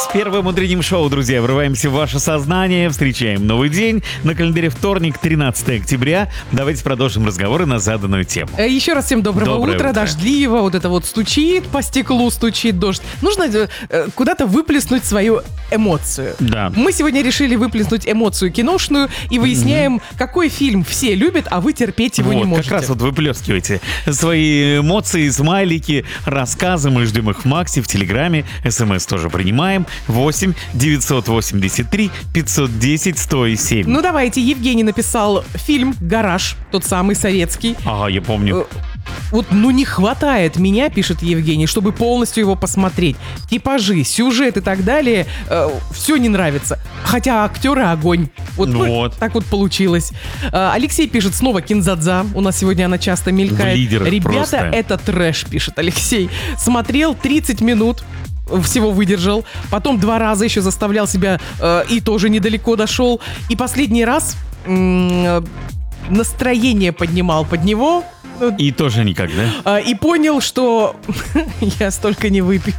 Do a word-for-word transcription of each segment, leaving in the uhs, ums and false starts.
Первым утренним шоу, друзья, врываемся в ваше сознание, встречаем новый день. На календаре вторник, тринадцатое октября. Давайте продолжим разговоры на заданную тему. Еще раз всем доброго Доброе утра, утро. дождливо, вот это вот стучит по стеклу, стучит дождь. Нужно э, куда-то выплеснуть свою эмоцию. Да. Мы сегодня решили выплеснуть эмоцию киношную и выясняем, mm-hmm. какой фильм все любят, а вы терпеть его вот, не можете. Как раз вот выплескивайте свои эмоции, смайлики, рассказы. Мы ждем их в Максе, в Телеграме. СМС тоже принимаем. восемь девятьсот восемьдесят три пятьсот десять сто семь. Ну давайте, Евгений написал фильм «Гараж», тот самый советский. Ага, я помню. Вот, ну не хватает меня, пишет Евгений, чтобы полностью его посмотреть. Типажи, сюжет и так далее, э, все не нравится. Хотя актеры огонь. Вот, Вот. так вот получилось. Э, Алексей пишет, снова Кинзадза. У нас сегодня она часто мелькает. В лидерах Ребята, просто. это трэш, пишет Алексей. Смотрел тридцать минут. Всего выдержал. Потом два раза еще заставлял себя э, и тоже недалеко дошел. И последний раз э, настроение поднимал под него. И тоже никак, да? И понял, что я столько не выпью.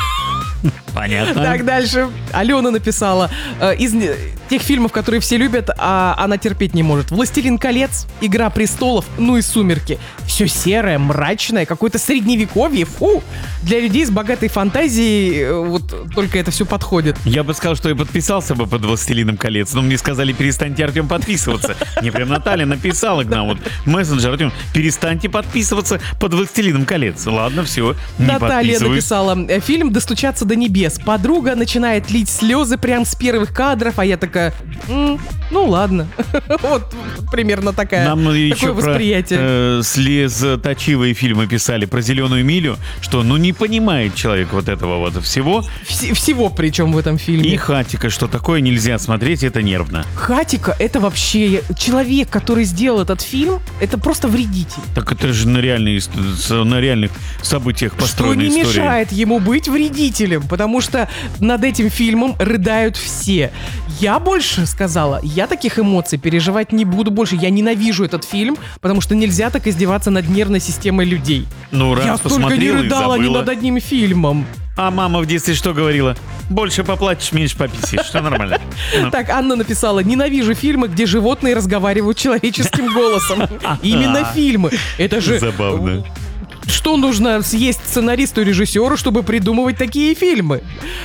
Понятно. Так, дальше. Алена написала. Из тех фильмов, которые все любят, а она терпеть не может. «Властелин колец», «Игра престолов», ну и «Сумерки». Все серое, мрачное, какое-то средневековье. Фу! Для людей с богатой фантазией вот только это все подходит. Я бы сказал, что я подписался бы под «Властелином колец», но мне сказали, перестаньте, Артем, подписываться. Мне прям Наталья написала к нам, вот, мессенджер, Артем, перестаньте подписываться под «Властелином колец». Ладно, все, не Наталья подписываюсь. написала. Фильм «Достучаться до небес». Подруга начинает лить слезы прям с первых кадров, а я такая, «М, ну ладно». Вот примерно такая, Нам такое еще про восприятие. э, слезоточивые фильмы писали, про «Зеленую милю», что ну не понимает человек вот этого вот всего. Вс- всего причем в этом фильме. И «Хатико», что такое нельзя смотреть, это нервно. Хатико — это вообще человек, который сделал этот фильм, это просто вредитель. Так это же на, реальные, на реальных событиях Что построенная не история. мешает ему быть вредителем, потому что над этим фильмом рыдают все. Я больше сказала, я таких эмоций переживать не буду больше. Я ненавижу этот фильм, потому что нельзя так издеваться над нервной системой людей. Ну, раз Я столько не посмотрела и рыдала ни забыла. над одним фильмом. А мама в детстве что говорила? Больше поплачешь, меньше пописишь. Что нормально. Ну. Так, Анна написала, ненавижу фильмы, где животные разговаривают человеческим голосом. Именно фильмы. Это же... Забавно. Что нужно съесть сценаристу и режиссеру, чтобы придумывать такие фильмы?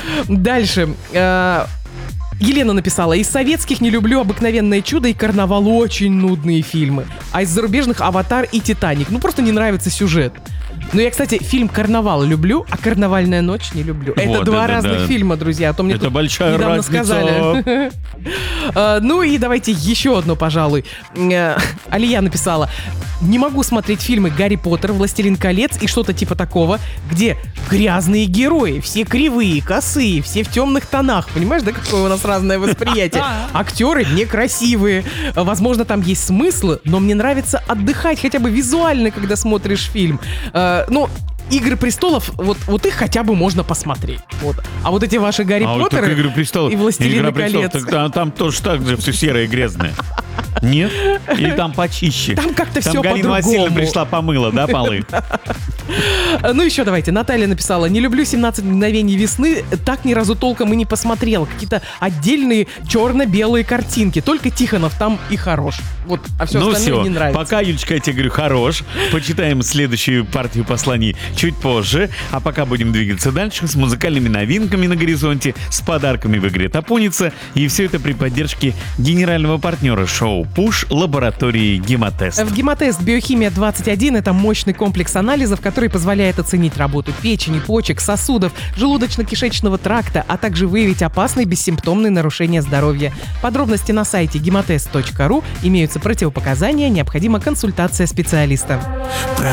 Дальше. Э, Елена написала, из советских не люблю «Обыкновенное чудо» и «Карнавал», очень нудные фильмы. А из зарубежных «Аватар» и «Титаник». Ну, просто не нравится сюжет. Ну, я, кстати, фильм «Карнавал» люблю, а «Карнавальная ночь» не люблю. Вот, Это два да, да, разных да. фильма, друзья. А то мне Это тут большая недавно разница. сказали. А, Ну и давайте еще одно, пожалуй. Э, Алия написала, не могу смотреть фильмы «Гарри Поттер», «Властелин колец» и что-то типа такого, где грязные герои, все кривые, косые, все в темных тонах. Понимаешь, да, какое у нас разное восприятие? Актеры некрасивые. Возможно, там есть смыслы, но мне нравится отдыхать хотя бы визуально, когда смотришь фильм. Э, Ну, «Игры престолов», вот, вот их хотя бы можно посмотреть. Вот. А вот эти ваши «Гарри А вот Поттеры» только «Игры престолов». и «Властелины «Игра престолов», колец». так, а, там тоже так же все серое и грязное. Нет? Или там почище? Там как-то Там всё Галина по-другому. Васильевна пришла, помыла, да, полы? Ну еще давайте, Наталья написала, не люблю семнадцать мгновений весны, так ни разу толком и не посмотрела. Какие-то отдельные черно-белые картинки, только Тихонов там и хорош. Вот, а все Ну остальное все, не нравится. пока, Юлечка, я тебе говорю, хорош. Почитаем следующую партию посланий чуть позже. А пока будем двигаться дальше с музыкальными новинками на горизонте, с подарками в игре «Топоница». И все это при поддержке генерального партнера шоу «Пуш» лаборатории «Гемотест». В «Гемотест Биохимия двадцать один» это мощный комплекс анализов, который позволяет оценить работу печени, почек, сосудов, желудочно-кишечного тракта, а также выявить опасные бессимптомные нарушения здоровья. Подробности на сайте гемотест точка ру, имеются противопоказания, необходима консультация специалиста.